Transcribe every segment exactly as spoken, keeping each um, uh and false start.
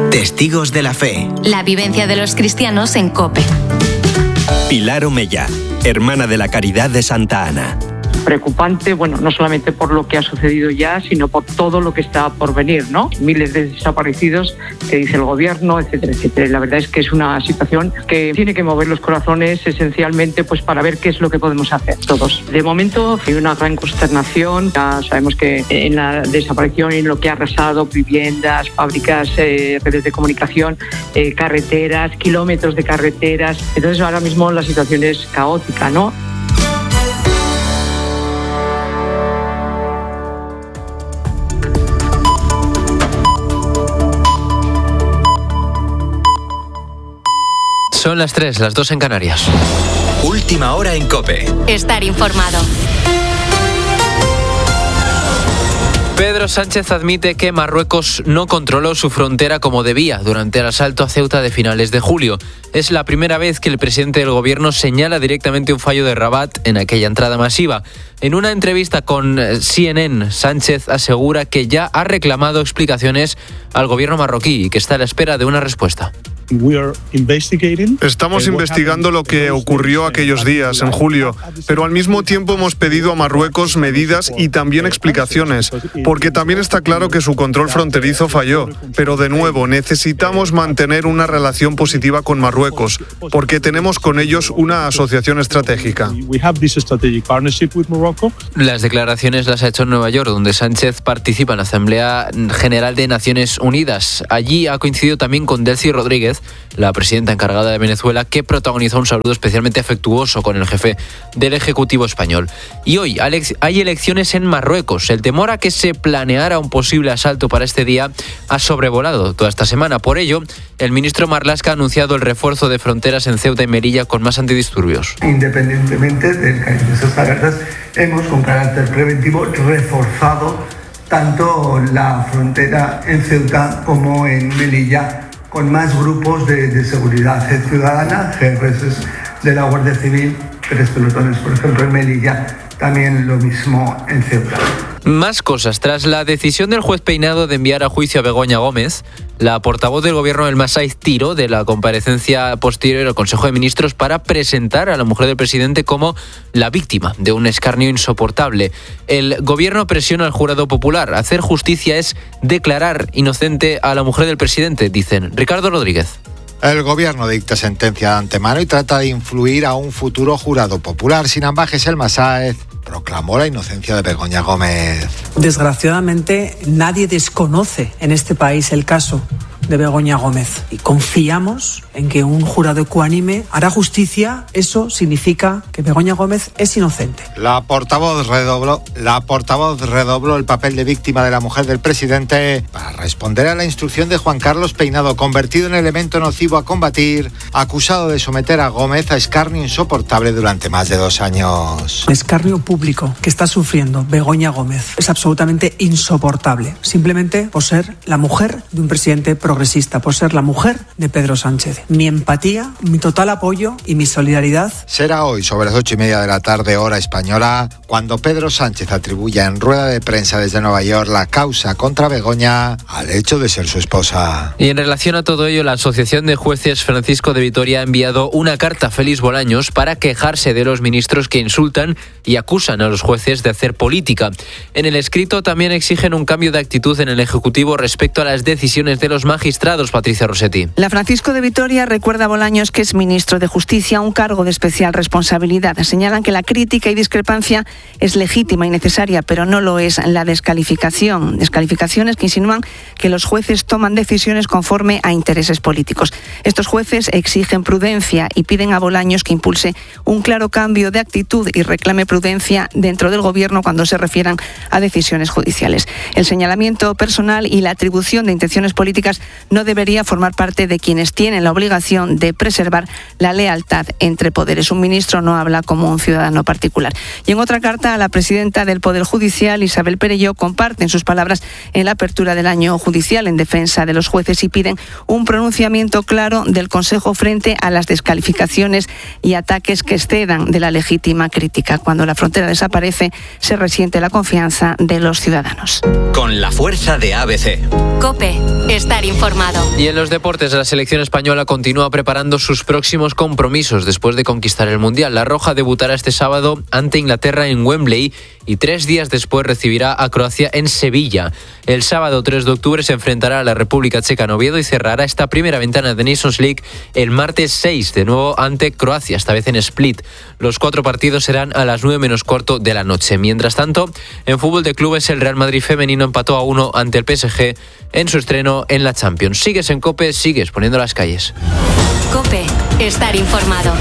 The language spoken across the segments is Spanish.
Testigos de la Fe. La vivencia de los cristianos en COPE. Pilar Omeya, hermana de la Caridad de Santa Ana. Preocupante, bueno, no solamente por lo que ha sucedido ya, sino por todo lo que está por venir, ¿no? Miles de desaparecidos que dice el gobierno, etcétera, etcétera. La verdad es que es una situación que tiene que mover los corazones esencialmente pues para ver qué es lo que podemos hacer todos. De momento hay una gran consternación. Ya sabemos que en la desaparición y en lo que ha arrasado viviendas, fábricas, eh, redes de comunicación, eh, carreteras, kilómetros de carreteras. Entonces ahora mismo la situación es caótica, ¿no? Son las tres, las dos en Canarias. Última hora en COPE. Estar informado. Pedro Sánchez admite que Marruecos no controló su frontera como debía durante el asalto a Ceuta de finales de julio. Es la primera vez que el presidente del gobierno señala directamente un fallo de Rabat en aquella entrada masiva. En una entrevista con C N N, Sánchez asegura que ya ha reclamado explicaciones al gobierno marroquí y que está a la espera de una respuesta. Estamos investigando lo que ocurrió aquellos días, en julio, pero al mismo tiempo hemos pedido a Marruecos medidas y también explicaciones, porque también está claro que su control fronterizo falló. Pero de nuevo, necesitamos mantener una relación positiva con Marruecos, porque tenemos con ellos una asociación estratégica. Las declaraciones las ha hecho en Nueva York, donde Sánchez participa en la Asamblea General de Naciones Unidas. Allí ha coincidido también con Delcy Rodríguez, la presidenta encargada de Venezuela, que protagonizó un saludo especialmente afectuoso con el jefe del Ejecutivo español. Y hoy hay elecciones en Marruecos. El temor a que se planeara un posible asalto para este día ha sobrevolado toda esta semana. Por ello, el ministro Marlaska ha anunciado el refuerzo de fronteras en Ceuta y Melilla con más antidisturbios. Independientemente del cariño de esas alertas, hemos con carácter preventivo reforzado tanto la frontera en Ceuta como en Melilla, con más grupos de, de seguridad ciudadana, G R S de la Guardia Civil, tres pelotones, por ejemplo, en Melilla, también lo mismo en Ceuta. Más cosas. Tras la decisión del juez Peinado de enviar a juicio a Begoña Gómez, la portavoz del gobierno del Masái tiró de la comparecencia posterior al Consejo de Ministros para presentar a la mujer del presidente como la víctima de un escarnio insoportable. El gobierno presiona al jurado popular. Hacer justicia es declarar inocente a la mujer del presidente, dicen. Ricardo Rodríguez. El gobierno dicta sentencia de antemano y trata de influir a un futuro jurado popular. Sin ambajes, el Masái proclamó la inocencia de Begoña Gómez. Desgraciadamente, nadie desconoce en este país el caso de Begoña Gómez y confiamos en que un jurado ecuánime hará justicia. Eso significa que Begoña Gómez es inocente. La portavoz redobló, la portavoz redobló el papel de víctima de la mujer del presidente para responder a la instrucción de Juan Carlos Peinado, convertido en elemento nocivo a combatir, acusado de someter a Gómez a escarnio insoportable durante más de dos años. El escarnio público que está sufriendo Begoña Gómez es absolutamente insoportable, simplemente por ser la mujer de un presidente progresista, por ser la mujer de Pedro Sánchez. Mi empatía, mi total apoyo y mi solidaridad. Será hoy sobre las ocho y media de la tarde, hora española, cuando Pedro Sánchez atribuya en rueda de prensa desde Nueva York la causa contra Begoña al hecho de ser su esposa. Y en relación a todo ello, la Asociación de Jueces Francisco de Vitoria ha enviado una carta a Félix Bolaños para quejarse de los ministros que insultan y acusan a los jueces de hacer política. En el escrito también exigen un cambio de actitud en el Ejecutivo respecto a las decisiones de los magistrados. Patricia Rossetti. La Francisco de Vitoria recuerda a Bolaños que es ministro de Justicia, un cargo de especial responsabilidad. Señalan que la crítica y discrepancia es legítima y necesaria, pero no lo es la descalificación. Descalificaciones que insinúan que los jueces toman decisiones conforme a intereses políticos. Estos jueces exigen prudencia y piden a Bolaños que impulse un claro cambio de actitud y reclame prudencia dentro del gobierno cuando se refieran a decisiones judiciales. El señalamiento personal y la atribución de intenciones políticas no debería formar parte de quienes tienen la obligación de preservar la lealtad entre poderes. Un ministro no habla como un ciudadano particular. Y en otra carta a la presidenta del Poder Judicial, Isabel Perelló, comparten sus palabras en la apertura del año judicial en defensa de los jueces y piden un pronunciamiento claro del Consejo frente a las descalificaciones y ataques que excedan de la legítima crítica. Cuando la frontera desaparece, se resiente la confianza de los ciudadanos. Con la fuerza de A B C. COPE. Estar informado. informado. Y en los deportes, la selección española continúa preparando sus próximos compromisos después de conquistar el Mundial. La Roja debutará este sábado ante Inglaterra en Wembley y tres días después recibirá a Croacia en Sevilla. El sábado tres de octubre se enfrentará a la República Checa en Oviedo y cerrará esta primera ventana de Nations League el martes seis, de nuevo ante Croacia, esta vez en Split. Los cuatro partidos serán a las nueve menos cuarto de la noche. Mientras tanto, en fútbol de clubes, el Real Madrid femenino empató a uno ante el P S G en su estreno en la Champions. Sigues en COPE, sigues poniendo las calles. COPE, estar informado.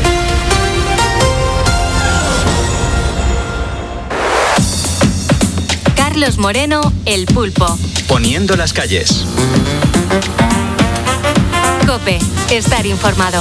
Carlos Moreno, El Pulpo. Poniendo las calles. COPE, estar informado.